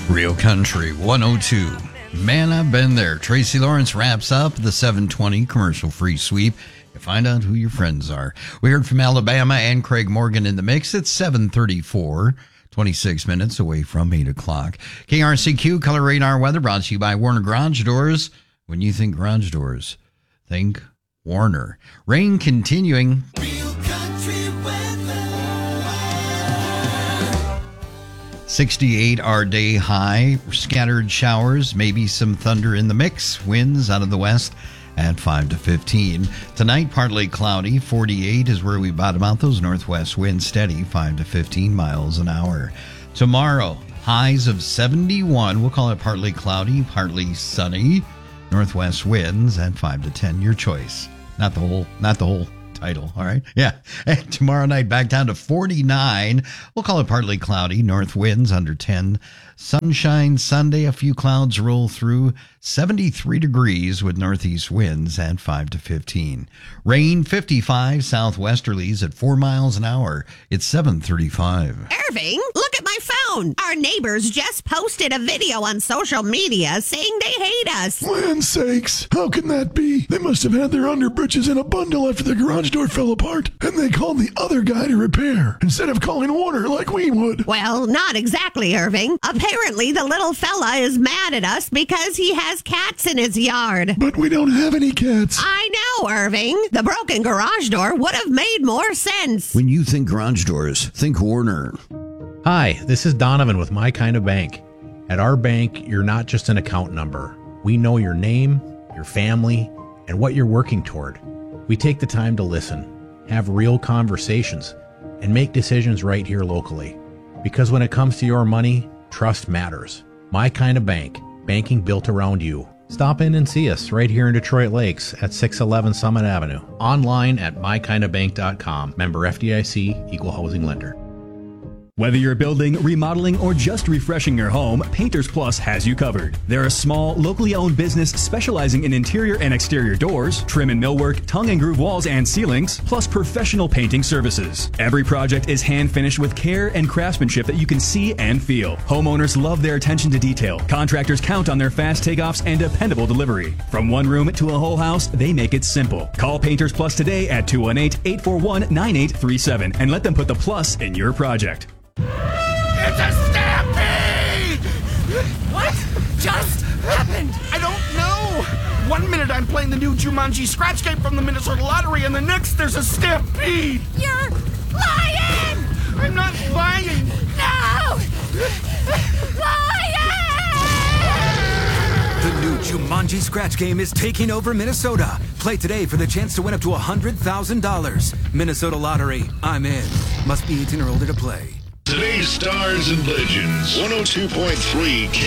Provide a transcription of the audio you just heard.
Real Country 102. Man, I've been there. Tracy Lawrence wraps up the 720 commercial-free sweep. You find out who your friends are. We heard from Alabama and Craig Morgan in the mix at 7:34, 26 minutes away from 8 o'clock. KRCQ Color Radar Weather brought to you by Warner Garage Doors. When you think garage doors, think Warner. Rain continuing. Real Country weather. 68 our day high. Scattered showers, maybe some thunder in the mix. Winds out of the west at 5 to 15. Tonight, partly cloudy. 48 is where we bottom out. Those northwest winds steady, 5 to 15 miles an hour. Tomorrow, highs of 71. We'll call it partly cloudy, partly sunny. Northwest winds at 5 to 10. Your choice. Not the whole title, all right? Yeah. And tomorrow night, back down to 49. We'll call it partly cloudy. North winds under 10. Sunshine Sunday, a few clouds roll through. 73 degrees with northeast winds at 5 to 15. Rain 55, southwesterlies at 4 miles an hour. It's 7:35. Irving, look at my phone. Our neighbors just posted a video on social media saying they hate us. Land sakes, how can that be? They must have had their underbritches in a bundle after the garage door fell apart, and they called the other guy to repair, instead of calling Warner like we would. Well, not exactly, Irving. Apparently, the little fella is mad at us because he has cats in his yard. But we don't have any cats. I know, Irving. The broken garage door would have made more sense. When you think garage doors, think Warner. Hi, this is Donovan with My Kind of Bank. At our bank, you're not just an account number. We know your name, your family, and what you're working toward. We take the time to listen, have real conversations, and make decisions right here locally. Because when it comes to your money, trust matters. My Kind of Bank, banking built around you. Stop in and see us right here in Detroit Lakes at 611 Summit Avenue. Online at mykindofbank.com. Member FDIC, Equal Housing Lender. Whether you're building, remodeling, or just refreshing your home, Painters Plus has you covered. They're a small, locally owned business specializing in interior and exterior doors, trim and millwork, tongue and groove walls and ceilings, plus professional painting services. Every project is hand-finished with care and craftsmanship that you can see and feel. Homeowners love their attention to detail. Contractors count on their fast takeoffs and dependable delivery. From one room to a whole house, they make it simple. Call Painters Plus today at 218-841-9837 and let them put the plus in your project. It's a stampede! What just happened? I don't know. 1 minute I'm playing the new Jumanji Scratch Game from the Minnesota Lottery, and the next there's a stampede. You're lying! I'm not lying. No! Lying! The new Jumanji Scratch Game is taking over Minnesota. Play today for the chance to win up to $100,000. Minnesota Lottery. I'm in. Must be 18 or older to play. Today's Stars and Legends, 102.3